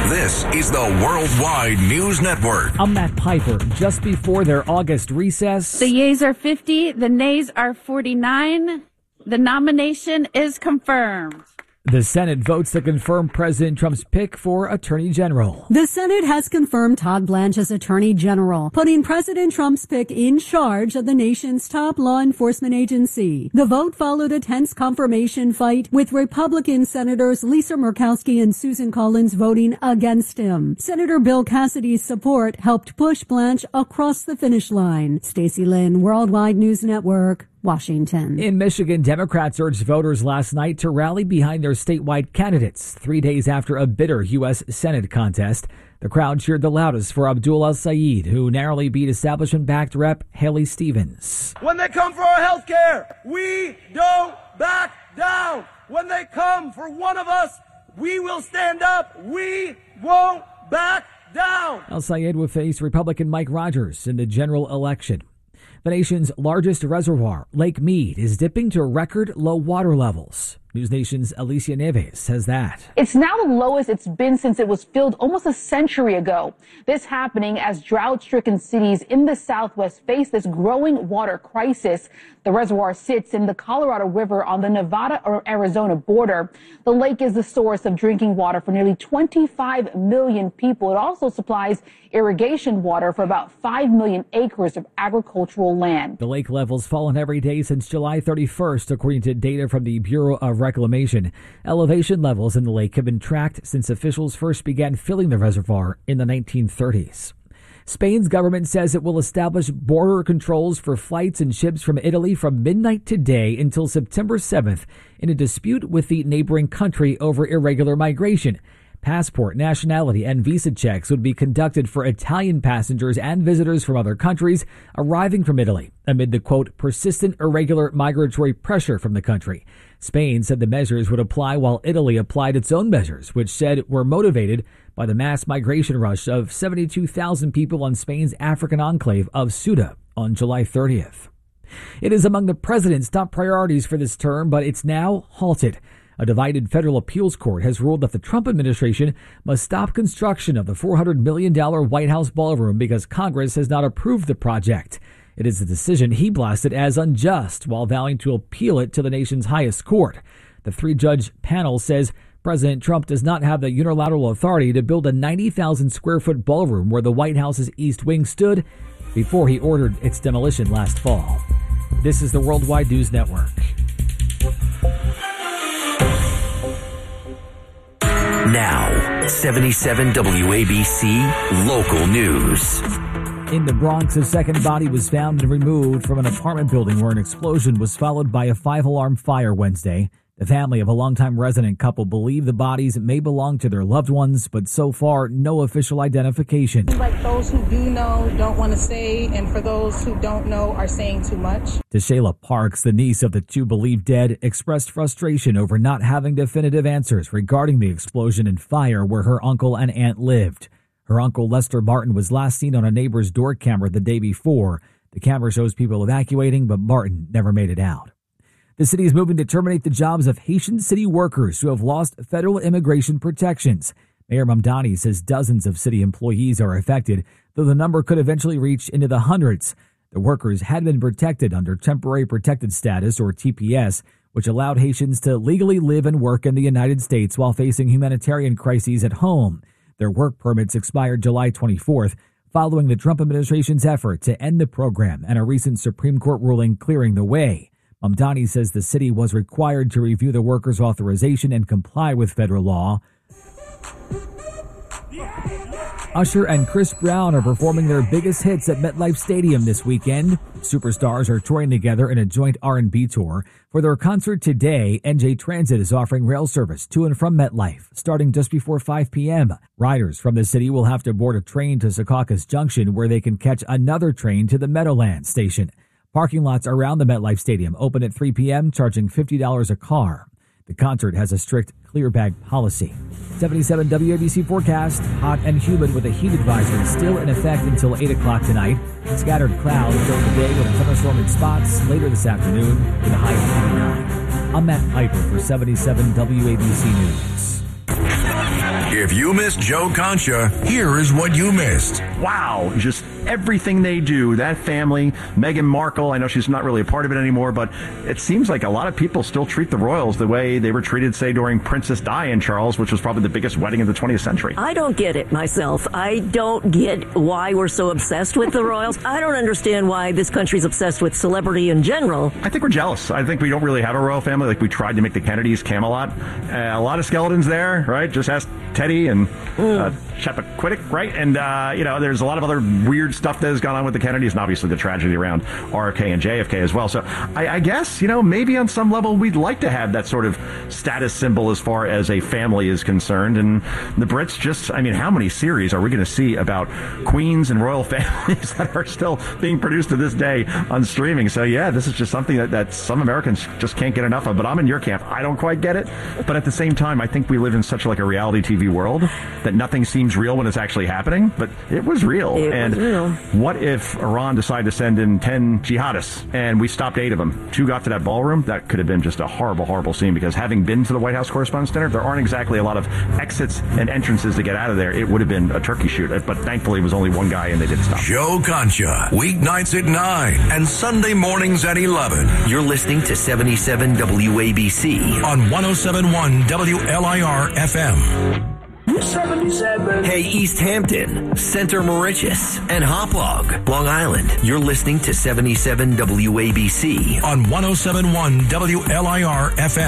This is the Worldwide News Network. I'm Matt Piper. Just before their August recess, the yeas are 50, the nays are 49. The nomination is confirmed. the Senate votes to confirm President Trump's pick for Attorney General. The Senate has confirmed Todd Blanche as Attorney General, putting President Trump's pick in charge of the nation's top law enforcement agency. The vote followed a tense confirmation fight, with Republican Senators Lisa Murkowski and Susan Collins voting against him. Senator Bill Cassidy's support helped push Blanche across the finish line. Stacey Lynn, Worldwide News Network, Washington. In Michigan, Democrats urged voters last night to rally behind their statewide candidates 3 days after a bitter U.S. Senate contest. The crowd cheered the loudest for Abdul El-Sayed, who narrowly beat establishment-backed Rep. Haley Stevens. When they come for our health care, we don't back down. When they come for one of us, we will stand up. We won't back down. El-Sayed will face Republican Mike Rogers in the general election. The nation's largest reservoir, Lake Mead, is dipping to record low water levels. News Nation's Alicia Neves says that. It's now the lowest it's been since it was filled almost a century ago. This happening as drought-stricken cities in the Southwest face this growing water crisis. The reservoir sits in the Colorado River on the Nevada-Arizona border. The lake is the source of drinking water for nearly 25 million people. It also supplies irrigation water for about 5 million acres of agricultural land. The lake level's fallen every day since July 31st, according to data from the Bureau of Reclamation. Elevation levels in the lake have been tracked since officials first began filling the reservoir in the 1930s. Spain's government says it will establish border controls for flights and ships from Italy from midnight today until September 7th in a dispute with the neighboring country over irregular migration. Passport, nationality, and visa checks would be conducted for Italian passengers and visitors from other countries arriving from Italy amid the, quote, persistent irregular migratory pressure from the country. Spain said the measures would apply while Italy applied its own measures, which said were motivated by the mass migration rush of 72,000 people on Spain's African enclave of Ceuta on July 30th. It is among the president's top priorities for this term, but it's now halted. A divided federal appeals court has ruled that the Trump administration must stop construction of the $400 million White House ballroom because Congress has not approved the project. It is a decision he blasted as unjust while vowing to appeal it to the nation's highest court. The three-judge panel says President Trump does not have the unilateral authority to build a 90,000-square-foot ballroom where the White House's East Wing stood before he ordered its demolition last fall. This is the Worldwide News Network. Now, 77 WABC Local News. In the Bronx, a second body was found and removed from an apartment building where an explosion was followed by a 5-alarm fire Wednesday. The family of a longtime resident couple believe the bodies may belong to their loved ones, but so far, no official identification. Like those who do know don't want to say, and for those who don't know are saying too much. Tashayla Parks, the niece of the two believed dead, expressed frustration over not having definitive answers regarding the explosion and fire where her uncle and aunt lived. Her uncle, Lester Martin, was last seen on a neighbor's door camera the day before. The camera shows people evacuating, but Martin never made it out. The city is moving to terminate the jobs of Haitian city workers who have lost federal immigration protections. Mayor Mamdani says dozens of city employees are affected, though the number could eventually reach into the hundreds. The workers had been protected under Temporary Protected Status, or TPS, which allowed Haitians to legally live and work in the United States while facing humanitarian crises at home. Their work permits expired July 24th, following the Trump administration's effort to end the program and a recent Supreme Court ruling clearing the way. Mamdani says the city was required to review the workers' authorization and comply with federal law. Usher and Chris Brown are performing their biggest hits at MetLife Stadium this weekend. Superstars are touring together in a joint R&B tour. For their concert today, NJ Transit is offering rail service to and from MetLife, starting just before 5 p.m. Riders from the city will have to board a train to Secaucus Junction, where they can catch another train to the Meadowlands station. Parking lots around the MetLife Stadium open at 3 p.m., charging $50 a car. The concert has a strict clear bag policy. 77 WABC forecast, hot and humid with a heat advisory still in effect until 8 o'clock tonight. Scattered clouds during the day with a thunderstorm in spots later this afternoon with a high of 89. I'm Matt Piper for 77 WABC News. If you missed Joe Concha, here is what you missed. Wow, just everything they do. That family, Meghan Markle, I know she's not really a part of it anymore, but it seems like a lot of people still treat the royals the way they were treated, say, during Princess Di and Charles, which was probably the biggest wedding of the 20th century. I don't get it myself. I don't get why we're so obsessed with the royals. I don't understand why this country's obsessed with celebrity in general. I think we're jealous. I think we don't really have a royal family like we tried to make the Kennedys, Camelot. A lot of skeletons there, right? Just ask Teddy and Chappaquiddick, right? And, there's a lot of other weird stuff that has gone on with the Kennedys, and obviously the tragedy around RFK and JFK as well. So I guess, maybe on some level we'd like to have that sort of status symbol as far as a family is concerned. And the Brits just, how many series are we going to see about queens and royal families that are still being produced to this day on streaming? So yeah, this is just something that some Americans just can't get enough of. But I'm in your camp. I don't quite get it. But at the same time, I think we live in such like a reality TV world that nothing seems real when it's actually happening. But it was real. What if Iran decided to send in 10 jihadists and we stopped 8 of them? 2 got to that ballroom? That could have been just a horrible, horrible scene, because having been to the White House Correspondents' Dinner, there aren't exactly a lot of exits and entrances to get out of there. It would have been a turkey shoot, but thankfully it was only one guy and they did stop. Joe Concha, weeknights at 9 and Sunday mornings at 11. You're listening to 77 WABC on 107.1 WLIR FM. 77. Hey, East Hampton, Center Moriches, and Hauppauge, Long Island. You're listening to 77 WABC on 107.1 WLIR FM.